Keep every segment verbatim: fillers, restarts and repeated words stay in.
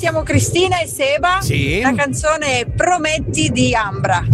siamo Cristina e Seba. Sì. La canzone è Prometti di Ambra.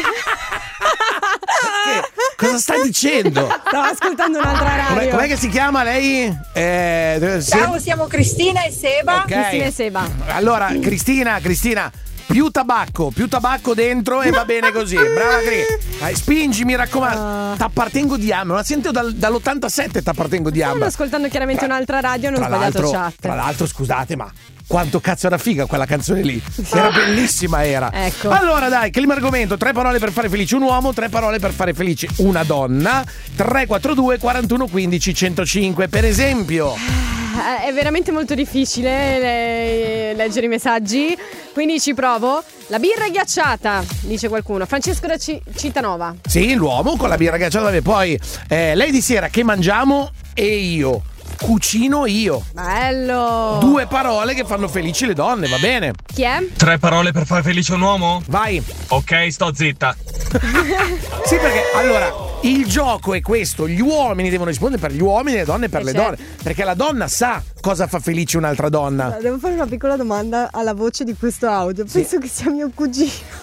Che? Cosa stai dicendo? Stavo ascoltando un'altra radio. Com'è, com'è che si chiama lei? Eh, Ciao, Se- siamo Cristina e Seba. Ok. Cristina e Seba. Allora, Cristina, Cristina, più tabacco, più tabacco dentro e va bene così. Brava Cri. Dai, spingi, mi raccomando. T'appartengo di Ambra. La sento dal, dall'ottantasette, t'appartengo di Stavo Ambra. ascoltando chiaramente un'altra radio e non ho Tra sbagliato l'altro, chat. tra l'altro, scusate, ma quanto cazzo era figa quella canzone lì. Era bellissima, era. Ecco. Allora dai, clima argomento. Tre parole per fare felice un uomo, tre parole per fare felice una donna. Tre quattro due quarantuno quindici centocinque. Per esempio, Eh, È veramente molto difficile le- leggere i messaggi, quindi ci provo. La birra è ghiacciata, dice qualcuno. Francesco da C- Citanova. sì, l'uomo con la birra ghiacciata. Vabbè, poi eh, lei di sera che mangiamo e io cucino io. Bello. Due parole che fanno felici le donne, va bene? Chi è? Tre parole per far felice un uomo? Vai. Ok, sto zitta. Sì, perché allora il gioco è questo: gli uomini devono rispondere per gli uomini e le donne per Eh, le certo. donne. Perché la donna sa cosa fa felice un'altra donna. Devo fare una piccola domanda alla voce di questo audio. Penso che sia mio cugino.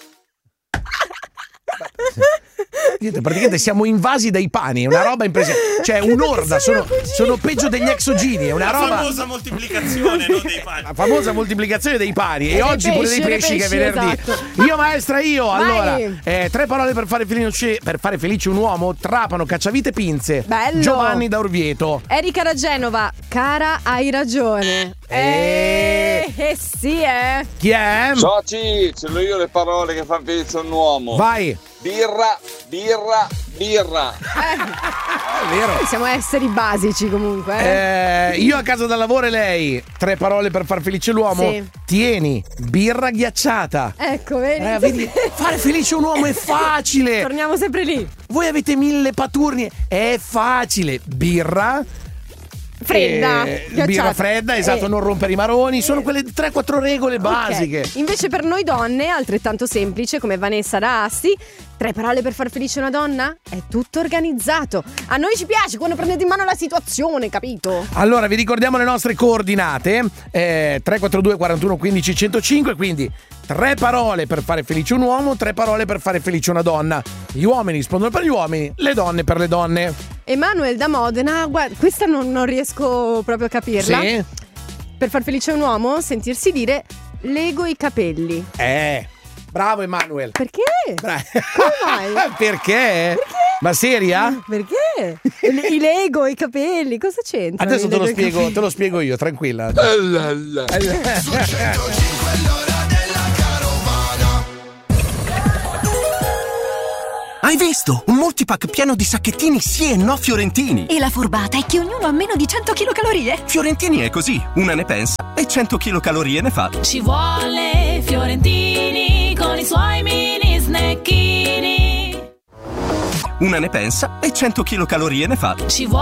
Niente, praticamente siamo invasi dai pani, è una roba impressionante. Cioè, un'orda, sono, sono peggio degli exogini, è una La roba. famosa moltiplicazione, non dei pani. La famosa moltiplicazione dei pani. E, dei oggi pure dei pesci, pesci, dei che è pesci, venerdì. esatto. Io, maestra, io. Vai. Allora, eh, tre parole per fare, felice, per fare felice un uomo: Trapano, Cacciavite, Pinze. Bello. Giovanni da Orvieto. Erika da Genova. Cara, hai ragione. Eh. Eh, eh sì, eh. Chi è? Soci, ce l'ho io le parole che fanno felice un uomo. Vai. Birra, birra, birra. È vero. Siamo esseri basici comunque. Eh. Eh, io a casa da lavoro e lei. Tre parole per far felice l'uomo. Sì. Tieni, birra ghiacciata. Ecco, vedi. Eh, vedi, fare felice un uomo è facile. Torniamo sempre lì. Voi avete mille paturnie, è facile. Birra Fredda, eh, ghiacciata. birra fredda, esatto, Eh. non rompere i maroni. Sono quelle tre quattro regole basiche. Ok. Invece per noi donne, altrettanto semplice, come Vanessa da Asti, tre parole per far felice una donna? È tutto organizzato. A noi ci piace quando prendete in mano la situazione, capito? Allora vi ricordiamo le nostre coordinate, eh, tre quattro due quarantuno quindici centocinque. Quindi tre parole per fare felice un uomo, tre parole per fare felice una donna. Gli uomini rispondono per gli uomini, le donne per le donne. Emanuele da Modena, guarda, questa non, non riesco proprio a capirla. Sì? Per far felice un uomo, sentirsi dire lego i capelli. Eh, bravo Emanuele. Perché? Bra- Come mai? Perché? Ma seria? Perché? I i lego i capelli, cosa c'entra? Adesso i te lo, lego i spiego, capelli? te lo spiego io, tranquilla. Hai visto? Un multipack pieno di sacchettini sì e no fiorentini. E la furbata è che ognuno ha meno di cento chilocalorie. Fiorentini è così, una ne pensa e cento chilocalorie ne fa. Ci vuole Fiorentini con i suoi mini snacchini. Una ne pensa e cento chilocalorie ne fa. Ci vuole